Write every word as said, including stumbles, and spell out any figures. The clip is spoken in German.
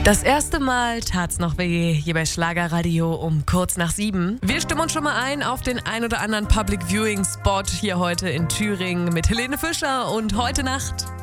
Das erste Mal tat's noch weh, hier bei Schlagerradio um kurz nach sieben. Wir stimmen uns schon mal ein auf den ein oder anderen Public Viewing Spot hier heute in Thüringen mit Helene Fischer und Heute Nacht.